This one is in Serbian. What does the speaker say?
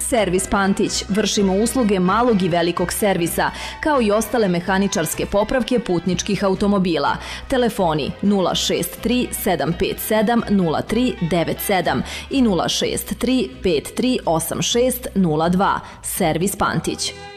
Servis Pantić. Vršimo usluge malog i velikog servisa, kao i ostale mehaničarske popravke putničkih automobila. Telefoni 063 757 0397 i 063 5386 02. Servis Pantić.